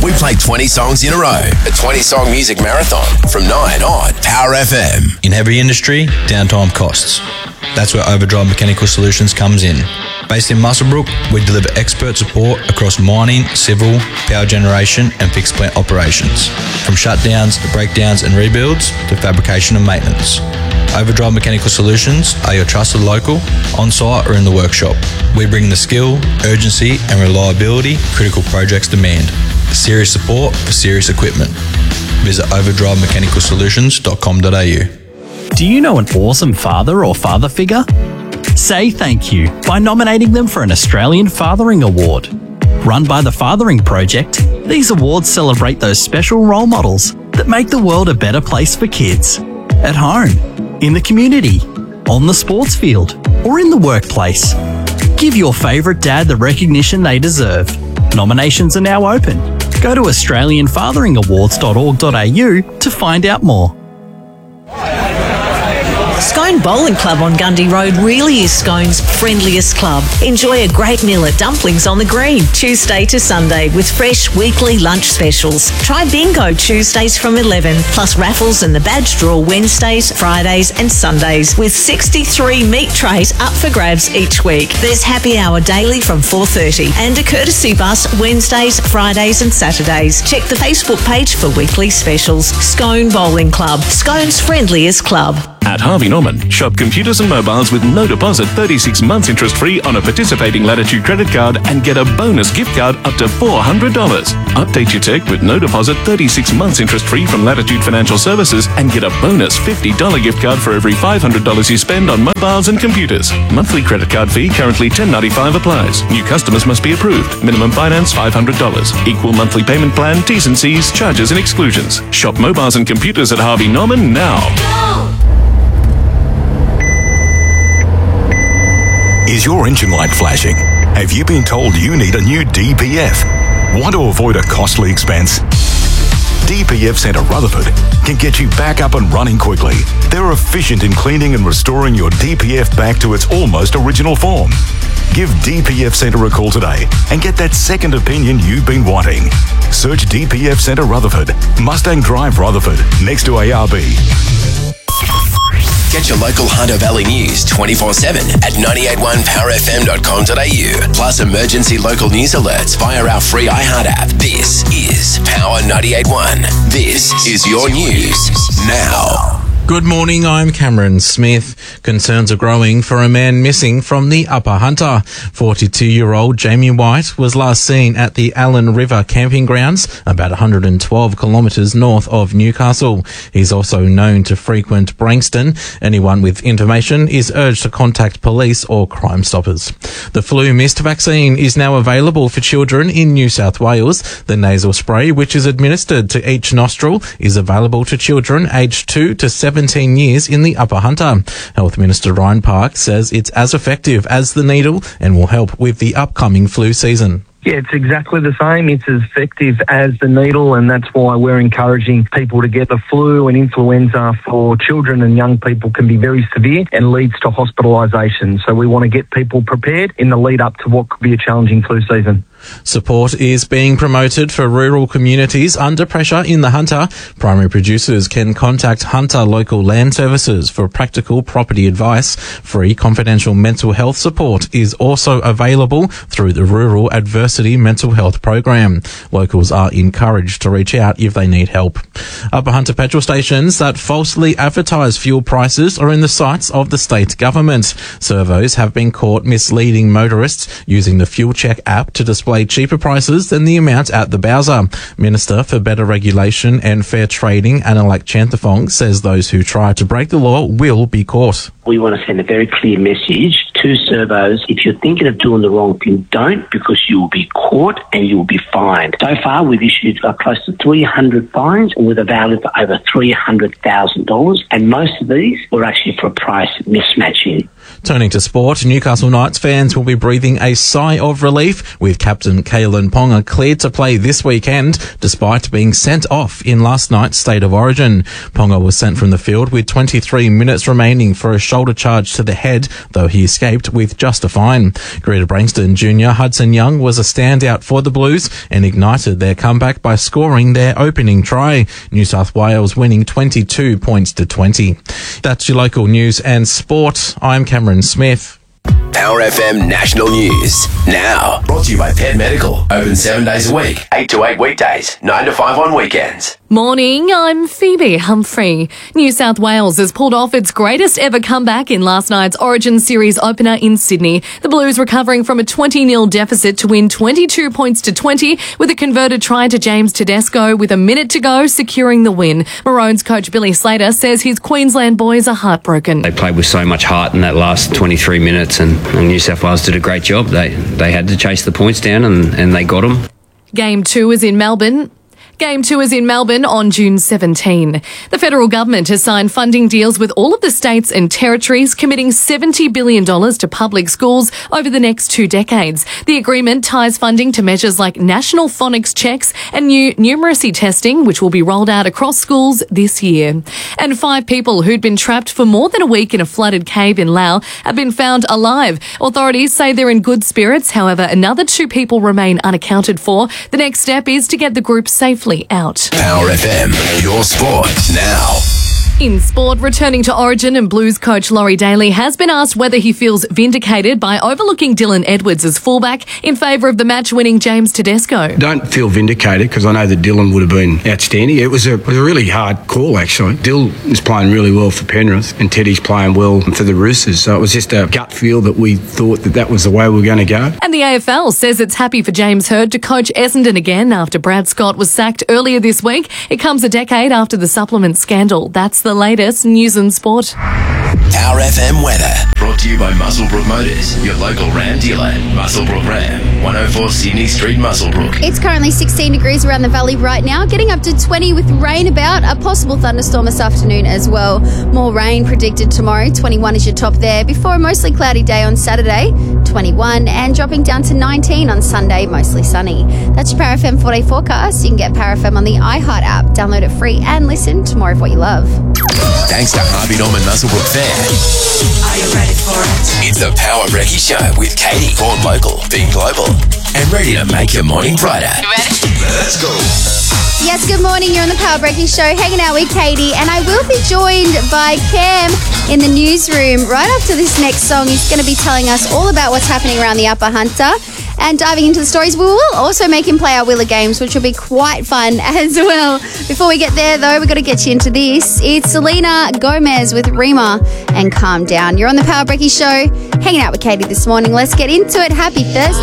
We play 20 songs in a row. A 20-song music marathon from 9 on Power FM. In every industry, downtime costs. That's where Overdrive Mechanical Solutions comes in. Based in Muswellbrook, we deliver expert support across mining, civil, power generation and fixed plant operations. From shutdowns, breakdowns and rebuilds to fabrication and maintenance. Overdrive Mechanical Solutions are your trusted local, on-site or in the workshop. We bring the skill, urgency and reliability critical projects demand. Serious support for serious equipment. Visit overdrivemechanicalsolutions.com.au. Do you know an awesome father or father figure? Say thank you by nominating them for an Australian Fathering Award. Run by the Fathering Project, these awards celebrate those special role models that make the world a better place for kids. At home, in the community, on the sports field, or in the workplace. Give your favourite dad the recognition they deserve. Nominations are now open. Go to australianfatheringawards.org.au to find out more. Scone Bowling Club on Gundy Road really is Scone's friendliest club. Enjoy a great meal at Dumplings on the Green, Tuesday to Sunday, with fresh weekly lunch specials. Try bingo Tuesdays from 11, plus raffles and the badge draw Wednesdays, Fridays and Sundays, with 63 meat trays up for grabs each week. There's happy hour daily from 4:30 and a courtesy bus Wednesdays, Fridays and Saturdays. Check the Facebook page for weekly specials. Scone Bowling Club, Scone's friendliest club. At Harvey Norman, shop computers and mobiles with no deposit, 36 months interest-free on a participating Latitude credit card and get a bonus gift card up to $400. Update your tech with no deposit, 36 months interest-free from Latitude Financial Services and get a bonus $50 gift card for every $500 you spend on mobiles and computers. Monthly credit card fee currently $10.95 applies. New customers must be approved. Minimum finance $500. Equal monthly payment plan, T's and C's, charges and exclusions. Shop mobiles and computers at Harvey Norman now. Is your engine light flashing? Have you been told you need a new DPF? Want to avoid a costly expense? DPF Centre Rutherford can get you back up and running quickly. They're efficient in cleaning and restoring your DPF back to its almost original form. Give DPF Centre a call today and get that second opinion you've been wanting. Search DPF Centre Rutherford, Mustang Drive Rutherford, next to ARB. Get your local Hunter Valley news 24/7 at 981powerfm.com.au. Plus emergency local news alerts via our free iHeart app. This is Power 98.1. This is your news now. Good morning, I'm Cameron Smith. Concerns are growing for a man missing from the Upper Hunter. 42-year-old Jamie White was last seen at the Allen River camping grounds, about 112 kilometres north of Newcastle. He's also known to frequent Branxton. Anyone with information is urged to contact police or Crime Stoppers. The flu mist vaccine is now available for children in New South Wales. The nasal spray, which is administered to each nostril, is available to children aged 2 to 17 years in the Upper Hunter. Health Minister Ryan Park says it's as effective as the needle and will help with the upcoming flu season. Yeah, it's exactly the same. It's as effective as the needle, and that's why we're encouraging people to get the flu and influenza for children and young people can be very severe and leads to hospitalisation. So we want to get people prepared in the lead up to what could be a challenging flu season. Support is being promoted for rural communities under pressure in the Hunter. Primary producers can contact Hunter Local Land Services for practical property advice. Free confidential mental health support is also available through the Rural Adversity Mental Health Program. Locals are encouraged to reach out if they need help. Upper Hunter petrol stations that falsely advertise fuel prices are in the sights of the state government. Servos have been caught misleading motorists using the Fuel Check app to display cheaper prices than the amount at the Bowser. Minister for Better Regulation and Fair Trading, Annalak Chanthafong, says those who try to break the law will be caught. We want to send a very clear message to servos. If you're thinking of doing the wrong thing, don't, because you will be caught and you will be fined. So far, we've issued close to 300 fines with a value of over $300,000, and most of these were actually for price mismatching. Turning to sport, Newcastle Knights fans will be breathing a sigh of relief with captain Kalen Ponga cleared to play this weekend despite being sent off in last night's State of Origin. Ponga was sent from the field with 23 minutes remaining for a shot shoulder charge to the head, though he escaped with just a fine. Greater Brainston junior Hudson Young was a standout for the Blues and ignited their comeback by scoring their opening try. New South Wales winning 22 points to 20. That's your local news and sport. I'm Cameron Smith. Power FM National News. Now, brought to you by Pet Medical. Open 7 days a week, 8 to 8 weekdays, 9 to 5 on weekends. Morning, I'm Phoebe Humphrey. New South Wales has pulled off its greatest ever comeback in last night's Origin Series opener in Sydney. The Blues recovering from a 20-0 deficit to win 22 points to 20 with a converted try to James Tedesco with a minute to go, securing the win. Maroons coach Billy Slater says his Queensland boys are heartbroken. They played with so much heart in that last 23 minutes and New South Wales did a great job. They had to chase the points down and they got them. Game 2 is in Melbourne. Game 2 is in Melbourne on June 17. The federal government has signed funding deals with all of the states and territories, committing $70 billion to public schools over the next 2 decades. The agreement ties funding to measures like national phonics checks and new numeracy testing, which will be rolled out across schools this year. And 5 people who'd been trapped for more than a week in a flooded cave in Laos have been found alive. Authorities say they're in good spirits. However, another 2 people remain unaccounted for. The next step is to get the group safely out. Power FM, your sport now. In sport, returning to Origin and Blues coach Laurie Daly has been asked whether he feels vindicated by overlooking Dylan Edwards as fullback in favour of the match-winning James Tedesco. Don't feel vindicated because I know that Dylan would have been outstanding. It was a really hard call, actually. Dill is playing really well for Penrith and Teddy's playing well for the Roosters. So it was just a gut feel that we thought that was the way we were going to go. And the AFL says it's happy for James Hird to coach Essendon again after Brad Scott was sacked earlier this week. It comes a decade after the supplement scandal. That's the latest news and sport. Power FM weather. Brought to you by Muswellbrook Motors, your local Ram dealer. Muswellbrook Ram, 104 Sydney Street, Muswellbrook. It's currently 16 degrees around the valley right now, getting up to 20 with rain about. A possible thunderstorm this afternoon as well. More rain predicted tomorrow. 21 is your top there. Before a mostly cloudy day on Saturday, 21, and dropping down to 19 on Sunday, mostly sunny. That's your Power FM 4-day forecast. You can get Power FM on the iHeart app. Download it free and listen to more of what you love. Thanks to Harvey Norman Muswellbrook Fair. Are you ready for it? It's the Power Brekkie Show with Katie. Born local, being global, and ready to make your morning brighter. You ready? Let's go. Yes, good morning. You're on the Power Brekkie Show, hanging out with Katie, and I will be joined by Cam in the newsroom right after this next song. He's going to be telling us all about what's happening around the Upper Hunter. And diving into the stories, we will also make him play our Wheel of Games, which will be quite fun as well. Before we get there, though, we've got to get you into this. It's Selena Gomez with Rima and Calm Down. You're on the Power Brekkie Show, hanging out with Katie this morning. Let's get into it. Happy Thursday.